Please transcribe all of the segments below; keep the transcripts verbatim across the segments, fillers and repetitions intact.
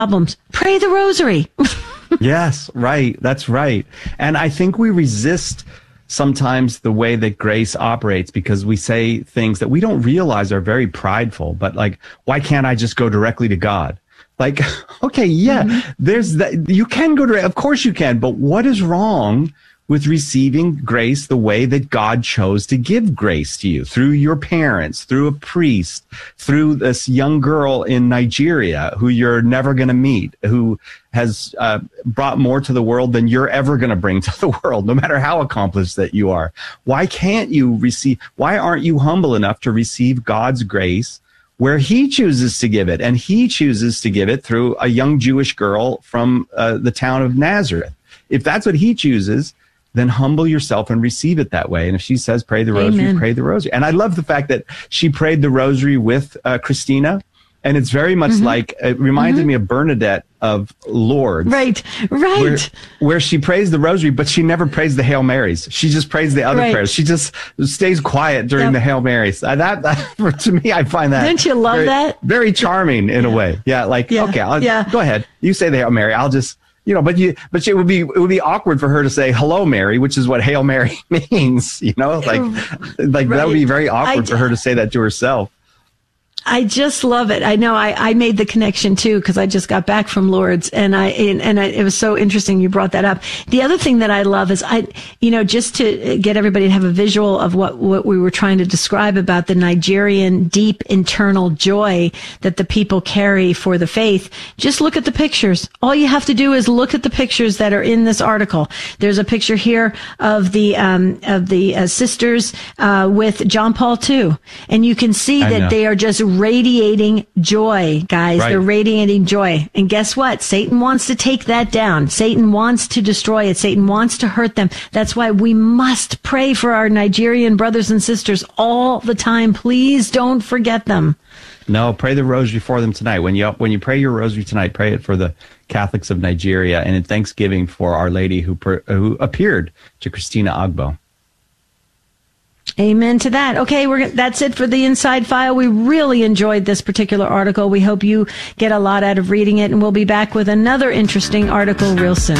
problems. Pray the rosary. Yes, right. That's right. And I think we resist sometimes the way that grace operates because we say things that we don't realize are very prideful. But like, why can't I just go directly to God? Like, okay, yeah, mm-hmm. there's that. You can go to, of course you can. But what is wrong with receiving grace the way that God chose to give grace to you, through your parents, through a priest, through this young girl in Nigeria who you're never going to meet, who has uh, brought more to the world than you're ever going to bring to the world, no matter how accomplished that you are? Why can't you receive, why aren't you humble enough to receive God's grace where he chooses to give it? And he chooses to give it through a young Jewish girl from uh, the town of Nazareth. If that's what he chooses, then humble yourself and receive it that way. And if she says, pray the rosary, Amen. Pray the rosary. And I love the fact that she prayed the rosary with uh, Christina. And it's very much mm-hmm. like, it reminded mm-hmm. me of Bernadette of Lourdes. Right, right. Where, where she prays the rosary, but she never prays the Hail Marys. She just prays the other right. prayers. She just stays quiet during yep. the Hail Marys. Uh, that, that, to me, I find that. Don't you love very, that? Very charming in yeah. a way. Yeah, like, yeah. okay, I'll, yeah. go ahead. You say the Hail Mary. I'll just... You know, but you, but it would be, it would be awkward for her to say hello, Mary, which is what Hail Mary means. You know, like, like right. that would be very awkward I, for her to say that to herself. I just love it. I know I, I made the connection too, because I just got back from Lourdes, and I, and, and I, it was so interesting you brought that up. The other thing that I love is I, you know, just to get everybody to have a visual of what, what we were trying to describe about the Nigerian deep internal joy that the people carry for the faith. Just look at the pictures. All you have to do is look at the pictures that are in this article. There's a picture here of the, um, of the uh, sisters, uh, with John Paul the Second. And you can see that they are just radiating joy, guys. Right. They're radiating joy. And guess what? Satan wants to take that down. Satan wants to destroy it. Satan wants to hurt them. That's why we must pray for our Nigerian brothers and sisters all the time. Please don't forget them. No, pray the rosary for them tonight. When you when you pray your rosary tonight, pray it for the Catholics of Nigeria, and in thanksgiving for Our Lady who who appeared to Christina Agbo. Amen to that. Okay, we're that's it for the Inside File. We really enjoyed this particular article. We hope you get a lot out of reading it, and we'll be back with another interesting article real soon.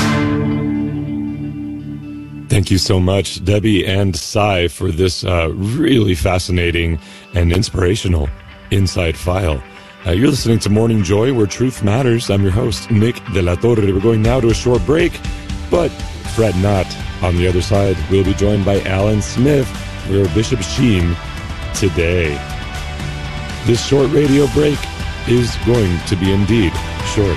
Thank you so much, Debbie and Cy, for this uh, really fascinating and inspirational Inside File. Uh, you're listening to Morning Joy, where truth matters. I'm your host, Nick De La Torre. We're going now to a short break, but fret not. On the other side, we'll be joined by Alan Smith for Bishop Sheen today. This short radio break is going to be indeed short.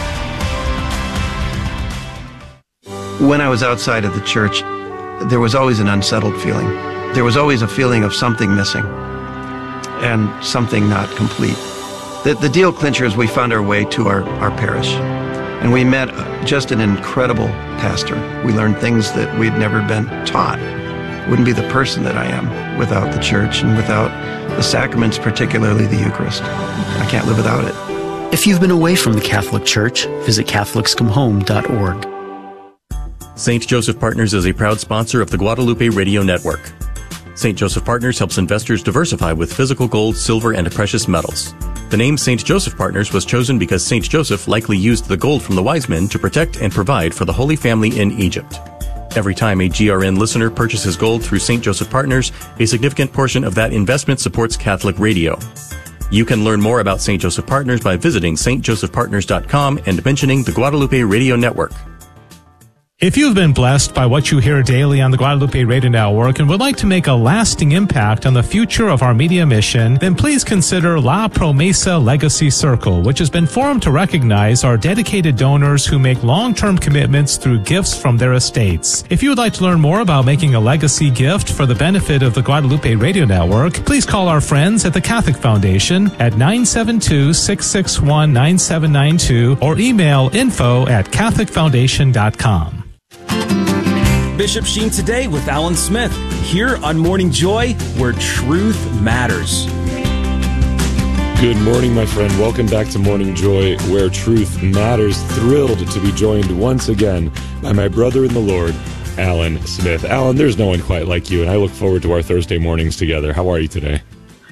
When I was outside of the church, there was always an unsettled feeling. There was always a feeling of something missing and something not complete. The, the deal clincher is we found our way to our, our parish. And we met just an incredible pastor. We learned things that we'd never been taught. Wouldn't be the person that I am without the church and without the sacraments, particularly the Eucharist. I can't live without it. If you've been away from the Catholic Church, visit Catholics Come Home dot org. Saint Joseph Partners is a proud sponsor of the Guadalupe Radio Network. Saint Joseph Partners helps investors diversify with physical gold, silver, and precious metals. The name Saint Joseph Partners was chosen because Saint Joseph likely used the gold from the wise men to protect and provide for the Holy Family in Egypt. Every time a G R N listener purchases gold through Saint Joseph Partners, a significant portion of that investment supports Catholic radio. You can learn more about Saint Joseph Partners by visiting S T joseph partners dot com and mentioning the Guadalupe Radio Network. If you've been blessed by what you hear daily on the Guadalupe Radio Network and would like to make a lasting impact on the future of our media mission, then please consider La Promesa Legacy Circle, which has been formed to recognize our dedicated donors who make long-term commitments through gifts from their estates. If you would like to learn more about making a legacy gift for the benefit of the Guadalupe Radio Network, please call our friends at the Catholic Foundation at nine seven two, six six one, nine seven nine two or email info at catholic foundation dot com. Bishop Sheen today with Alan Smith, here on Morning Joy, where truth matters. Good morning, my friend. Welcome back to Morning Joy, where truth matters. Thrilled to be joined once again by my brother in the Lord, Alan Smith. Alan, there's no one quite like you, and I look forward to our Thursday mornings together. How are you today?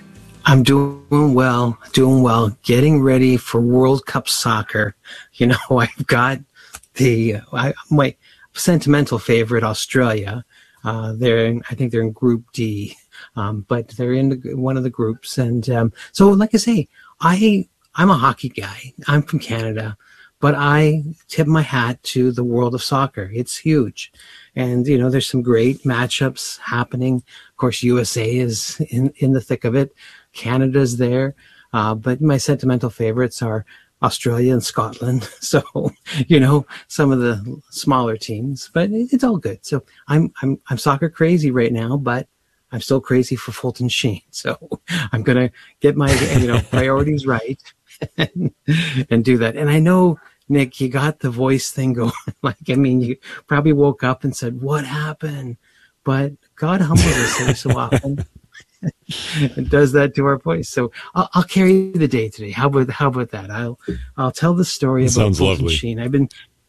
I'm doing well, doing well, getting ready for World Cup soccer. You know, I've got the, I, my sentimental favorite, Australia. Uh, they're, in, I think they're in Group D, um, but they're in the, one of the groups. And um, so, like I say, I, I'm a hockey guy. I'm from Canada, but I tip my hat to the world of soccer. It's huge. And, you know, there's some great matchups happening. Of course, U S A is in, in the thick of it. Canada's there. Uh, but my sentimental favorites are Australia and Scotland. So, you know, some of the smaller teams, but it's all good. So I'm, I'm, I'm soccer crazy right now, but I'm still crazy for Fulton Sheen. So I'm going to get my, you know, priorities right and, and do that. And I know, Nick, you got the voice thing going. Like, I mean, you probably woke up and said, what happened? But God humbles us every so often. It does that to our voice. So I'll, I'll carry the day today. How about how about that? I'll I'll tell the story that about sounds Fulton lovely. Sheen. I've been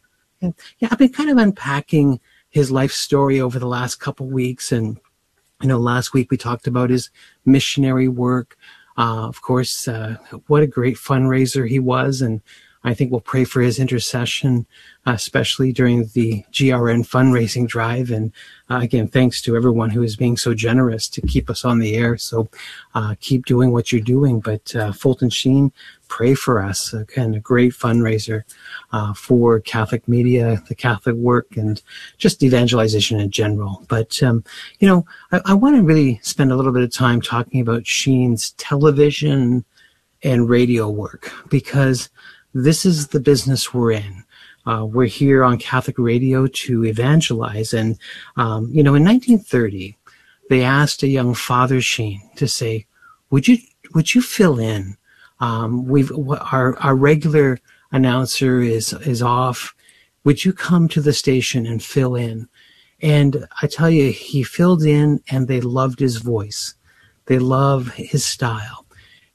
yeah, I've been kind of unpacking his life story over the last couple weeks, and you know, last week we talked about his missionary work. Uh, of course, uh, what a great fundraiser he was, and I think we'll pray for his intercession, uh, especially during the G R N fundraising drive. And uh, again, thanks to everyone who is being so generous to keep us on the air. So uh, keep doing what you're doing. But uh, Fulton Sheen, pray for us. Again, a great fundraiser uh, for Catholic media, the Catholic work, and just evangelization in general. But, um, you know, I, I want to really spend a little bit of time talking about Sheen's television and radio work, because this is the business we're in. Uh, we're here on Catholic radio to evangelize. And, um, you know, in nineteen thirty, they asked a young Father Sheen to say, would you, would you fill in? Um, we've, our, our regular announcer is, is off. Would you come to the station and fill in? And I tell you, he filled in and they loved his voice. They love his style.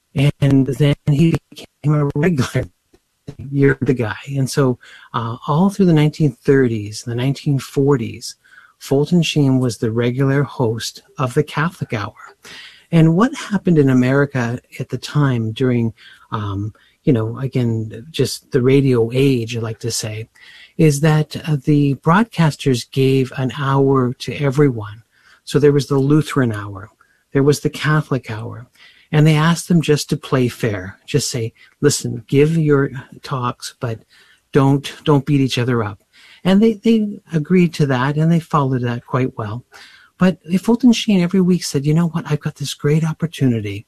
And then he became a regular. You're the guy. And so uh, all through the nineteen thirties, the nineteen forties, Fulton Sheen was the regular host of the Catholic Hour. And what happened in America at the time during, um, you know, again, just the radio age, I like to say, is that uh, the broadcasters gave an hour to everyone. So there was the Lutheran hour. There was the Catholic hour. And they asked them just to play fair. Just say, listen, give your talks, but don't don't beat each other up. And they, they agreed to that, and they followed that quite well. But Fulton Sheen every week said, you know what, I've got this great opportunity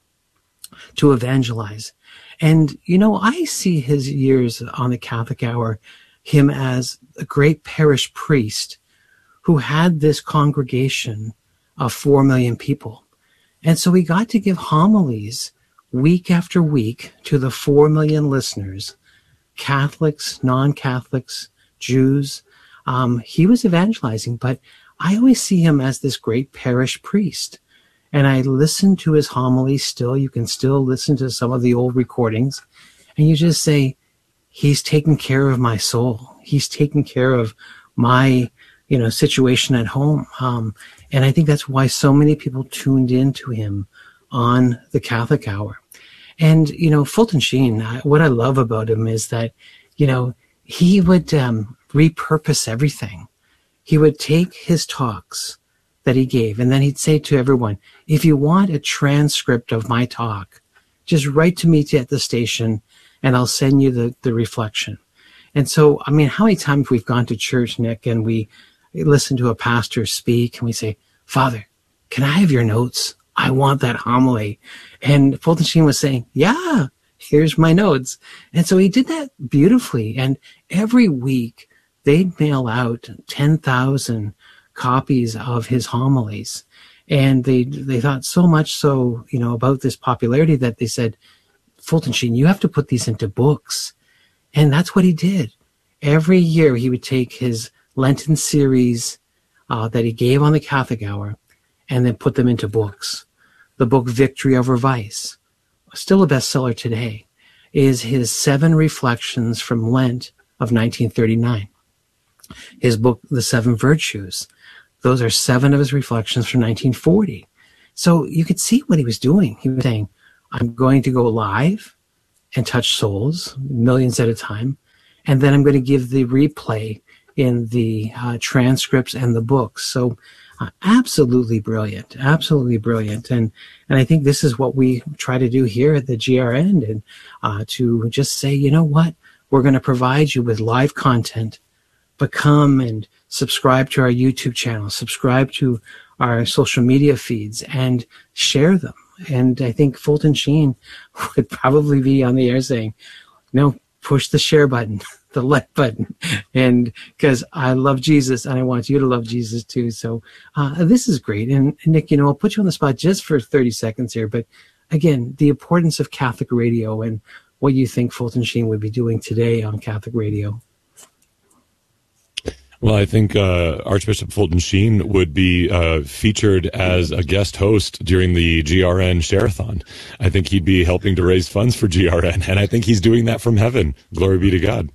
to evangelize. And, you know, I see his years on the Catholic Hour, him as a great parish priest who had this congregation of four million people. And so he got to give homilies week after week to the four million listeners, Catholics, non-Catholics, Jews. Um, he was evangelizing, but I always see him as this great parish priest. And I listen to his homilies still. You can still listen to some of the old recordings. And you just say, he's taking care of my soul. He's taking care of my, you know, situation at home. Um, and I think that's why so many people tuned into him on the Catholic Hour. And, you know, Fulton Sheen, what I love about him is that, you know, he would um, repurpose everything. He would take his talks that he gave, and then he'd say to everyone, if you want a transcript of my talk, just write to me at the station, and I'll send you the, the reflection. And so, I mean, how many times we've gone to church, Nick, and we listen to a pastor speak, and we say, Father, can I have your notes? I want that homily. And Fulton Sheen was saying, yeah, here's my notes. And so he did that beautifully. And every week they'd mail out ten thousand copies of his homilies. And they, they thought so much so, you know, about this popularity that they said, Fulton Sheen, you have to put these into books. And that's what he did. Every year he would take his Lenten series uh, that he gave on the Catholic Hour and then put them into books. The book Victory Over Vice, still a bestseller today, is his seven reflections from Lent of nineteen thirty-nine. His book, The Seven Virtues, those are seven of his reflections from nineteen forty. So you could see what he was doing. He was saying, I'm going to go live and touch souls, millions at a time. And then I'm going to give the replay in the uh, transcripts and the books. So uh, absolutely brilliant, absolutely brilliant. And and I think this is what we try to do here at the G R N, and uh, to just say, you know what, we're going to provide you with live content, but come and subscribe to our YouTube channel, subscribe to our social media feeds, and share them. And I think Fulton Sheen would probably be on the air saying, no, push the share button, the like button. And because I love Jesus and I want you to love Jesus too. So uh, this is great. And, and Nick, you know, I'll put you on the spot just for thirty seconds here. But again, the importance of Catholic radio and what you think Fulton Sheen would be doing today on Catholic radio. Well, I think uh, Archbishop Fulton Sheen would be uh, featured as a guest host during the G R N Share-a-thon. I think he'd be helping to raise funds for G R N, and I think he's doing that from heaven. Glory be to God.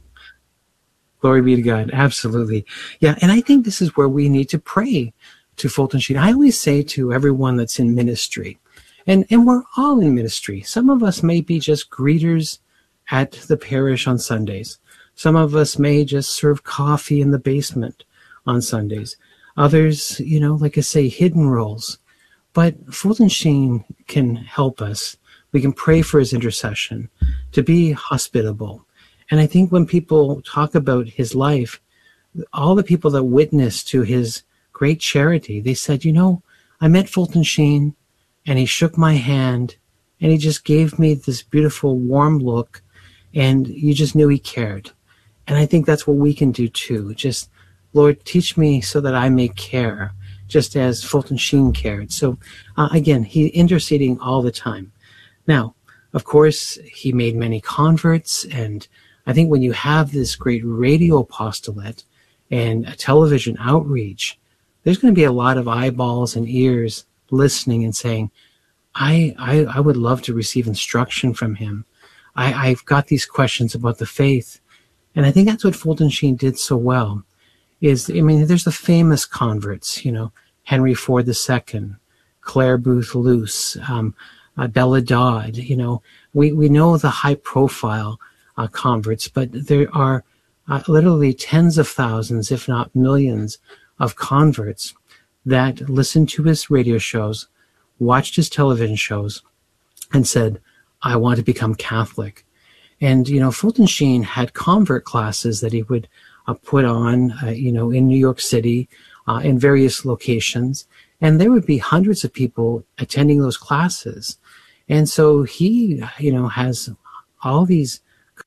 Glory be to God. Absolutely. Yeah, and I think this is where we need to pray to Fulton Sheen. I always say to everyone that's in ministry, and, and we're all in ministry. Some of us may be just greeters at the parish on Sundays. Some of us may just serve coffee in the basement on Sundays. Others, you know, like I say, hidden roles. But Fulton Sheen can help us. We can pray for his intercession, to be hospitable. And I think when people talk about his life, all the people that witnessed to his great charity, they said, you know, I met Fulton Sheen and he shook my hand and he just gave me this beautiful warm look, and you just knew he cared. And I think that's what we can do too. Just, Lord, teach me so that I may care, just as Fulton Sheen cared. So uh, again, he interceding all the time. Now, of course, he made many converts. And I think when you have this great radio apostolate and a television outreach, there's going to be a lot of eyeballs and ears listening and saying, I, I, I would love to receive instruction from him. I, I've got these questions about the faith. And I think that's what Fulton Sheen did so well. Is, I mean, there's the famous converts, you know, Henry Ford the Second, Clare Boothe Luce, um, uh, Bella Dodd. You know, we, we know the high-profile uh, converts, but there are uh, literally tens of thousands, if not millions, of converts that listened to his radio shows, watched his television shows, and said, I want to become Catholic. And, you know, Fulton Sheen had convert classes that he would uh, put on, uh, you know, in New York City, uh, in various locations. And there would be hundreds of people attending those classes. And so he, you know, has all these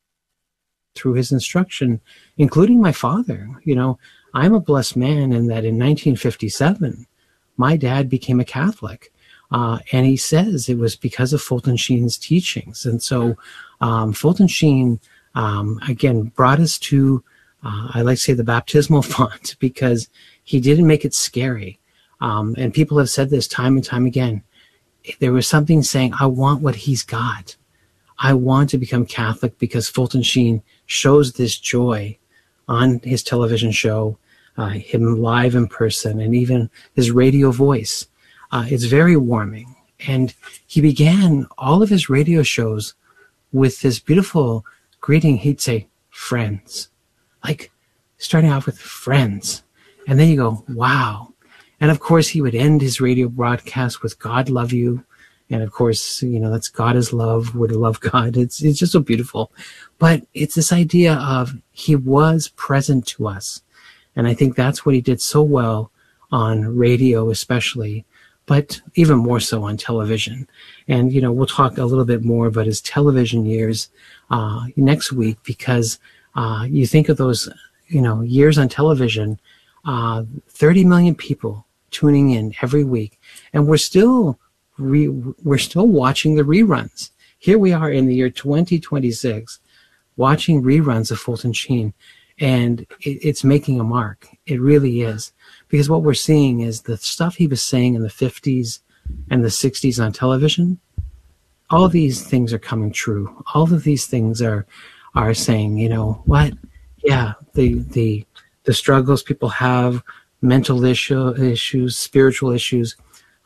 through his instruction, including my father. You know, I'm a blessed man in that in nineteen fifty-seven, my dad became a Catholic. Uh, and he says it was because of Fulton Sheen's teachings. And so um, Fulton Sheen, um, again, brought us to, uh, I like to say, the baptismal font, because he didn't make it scary. Um, and people have said this time and time again. There was something saying, I want what he's got. I want to become Catholic, because Fulton Sheen shows this joy on his television show, uh, him live in person, and even his radio voice. Uh, it's very warming. And he began all of his radio shows with this beautiful greeting. He'd say, friends, like starting off with friends. And then you go, wow. And of course, he would end his radio broadcast with God love you. And of course, you know, that's God is love. We're to love God. It's, it's just so beautiful. But it's this idea of he was present to us. And I think that's what he did so well on radio, especially, but even more so on television. And, you know, we'll talk a little bit more about his television years uh, next week, because uh, you think of those, you know, years on television, uh, thirty million people tuning in every week. And we're still, re- we're still watching the reruns. Here we are in the year twenty twenty-six, watching reruns of Fulton Sheen. And it, it's making a mark. It really is. Because what we're seeing is the stuff he was saying in the fifties and the sixties on television, all these things are coming true. All of these things are are saying, you know, what? Yeah, the the the struggles people have, mental issue, issues, spiritual issues.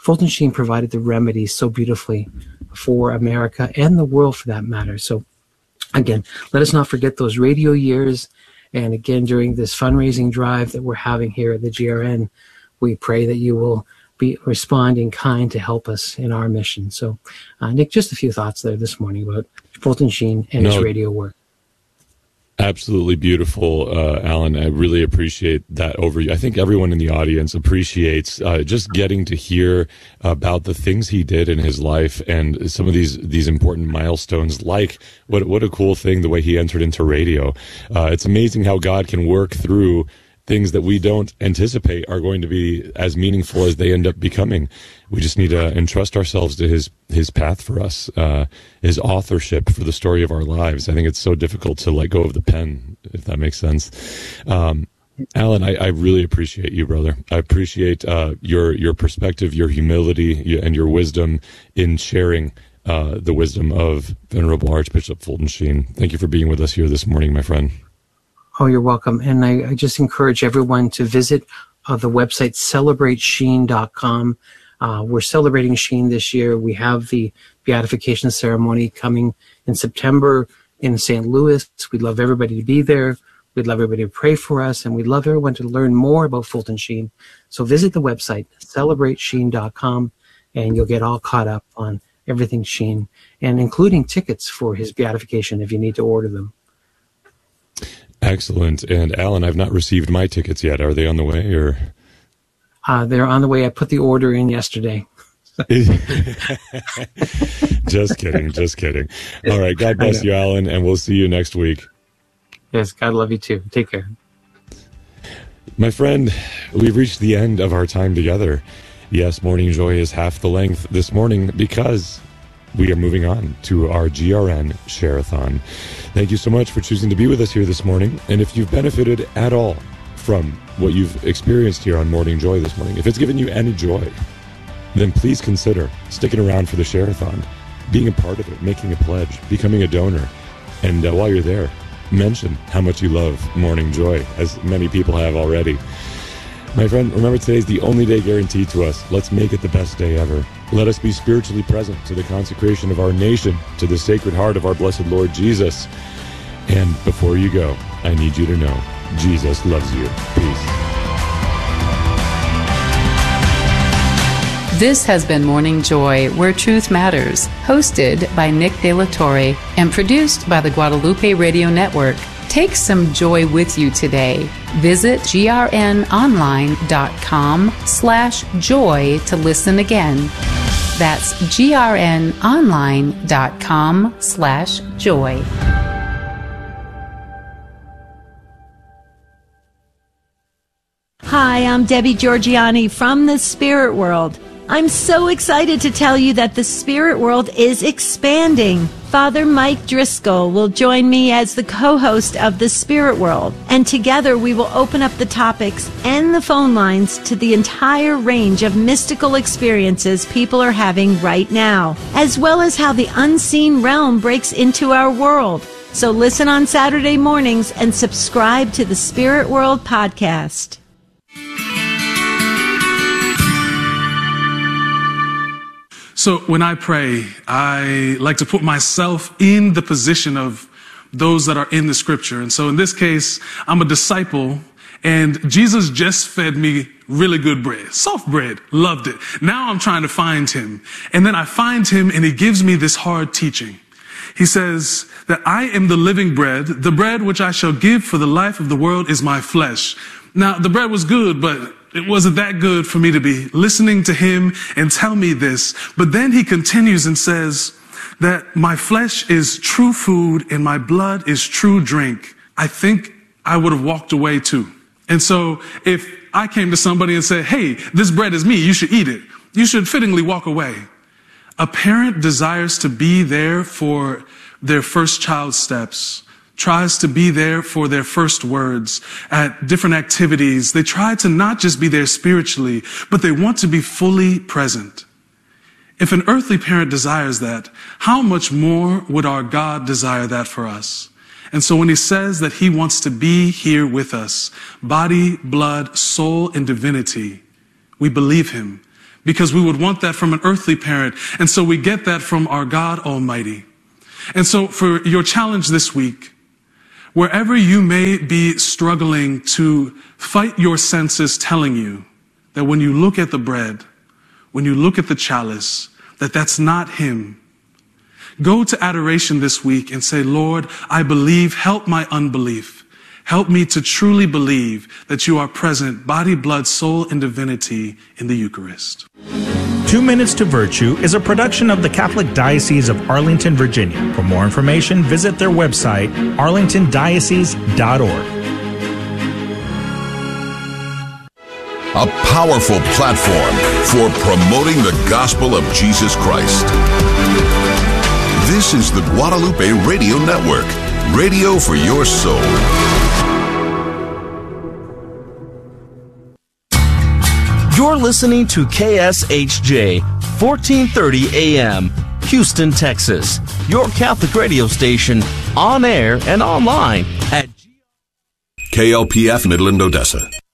Fulton Sheen provided the remedy so beautifully for America and the world for that matter. So again, let us not forget those radio years. And again, during this fundraising drive that we're having here at the G R N, we pray that you will be responding kind to help us in our mission. So, uh, Nick, just a few thoughts there this morning about Fulton Sheen and no, his radio work. Absolutely beautiful, uh, Alan. I really appreciate that overview. I think everyone in the audience appreciates uh, just getting to hear about the things he did in his life and some of these these important milestones. Like what what a cool thing the way he entered into radio. Uh, it's amazing how God can work through things that we don't anticipate are going to be as meaningful as they end up becoming. We just need to entrust ourselves to his his path for us, uh, his authorship for the story of our lives. I think it's so difficult to let go of the pen, if that makes sense. Um, Alan, I, I really appreciate you, brother. I appreciate uh, your your perspective, your humility, and your wisdom in sharing uh, the wisdom of Venerable Archbishop Fulton Sheen. Thank you for being with us here this morning, my friend. Oh, you're welcome. And I, I just encourage everyone to visit uh, the website celebrate sheen dot com. Uh, we're celebrating Sheen this year. We have the beatification ceremony coming in September in Saint Louis. We'd love everybody to be there. We'd love everybody to pray for us, and we'd love everyone to learn more about Fulton Sheen. So visit the website celebrate sheen dot com, and you'll get all caught up on everything Sheen, and including tickets for his beatification if you need to order them. Excellent. And Alan, I've not received my tickets yet. Are they on the way, or? Uh, they're on the way. I put the order in yesterday. Just kidding. Just kidding. All right. God bless you, Alan, and we'll see you next week. Yes. God love you too. Take care. My friend, we've reached the end of our time together. Yes, Morning Joy is half the length this morning because we are moving on to our G R N Share-a-thon. Thank you so much for choosing to be with us here this morning. And if you've benefited at all from what you've experienced here on Morning Joy this morning, if it's given you any joy, then please consider sticking around for the Share-a-thon, being a part of it, making a pledge, becoming a donor. And uh, while you're there, mention how much you love Morning Joy, as many people have already. My friend, remember today's the only day guaranteed to us. Let's make it the best day ever. Let us be spiritually present to the consecration of our nation, to the Sacred Heart of our blessed Lord Jesus. And before you go, I need you to know, Jesus loves you. Peace. This has been Morning Joy, Where Truth Matters, hosted by Nick De La Torre and produced by the Guadalupe Radio Network. Take some joy with you today. Visit grnonline.com slash joy to listen again. That's grnonline.com slash joy. Hi, I'm Debbie Georgiani from the Spirit World. I'm so excited to tell you that the Spirit World is expanding. Father Mike Driscoll will join me as the co-host of the Spirit World, and together we will open up the topics and the phone lines to the entire range of mystical experiences people are having right now, as well as how the unseen realm breaks into our world. So listen on Saturday mornings and subscribe to the Spirit World podcast. So when I pray, I like to put myself in the position of those that are in the scripture. And so in this case, I'm a disciple, and Jesus just fed me really good bread, soft bread, loved it. Now I'm trying to find him. And then I find him, and he gives me this hard teaching. He says that I am the living bread. The bread which I shall give for the life of the world is my flesh. Now, the bread was good, but it wasn't that good for me to be listening to him and tell me this. But then he continues and says that my flesh is true food and my blood is true drink. I think I would have walked away too. And so if I came to somebody and said, hey, this bread is me, you should eat it, you should fittingly walk away. A parent desires to be there for their first child's steps, tries to be there for their first words at different activities. They try to not just be there spiritually, but they want to be fully present. If an earthly parent desires that, how much more would our God desire that for us? And so when he says that he wants to be here with us, body, blood, soul, and divinity, we believe him, because we would want that from an earthly parent. And so we get that from our God Almighty. And so for your challenge this week, wherever you may be struggling to fight your senses telling you that when you look at the bread, when you look at the chalice, that that's not him, go to adoration this week and say, Lord, I believe, help my unbelief. Help me to truly believe that you are present, body, blood, soul, and divinity in the Eucharist. Two Minutes to Virtue is a production of the Catholic Diocese of Arlington, Virginia. For more information, visit their website, arlington diocese dot org. A powerful platform for promoting the gospel of Jesus Christ. This is the Guadalupe Radio Network, radio for your soul. You're listening to K S H J, fourteen thirty A M, Houston, Texas. Your Catholic radio station, on air and online at K L P F Midland, Odessa.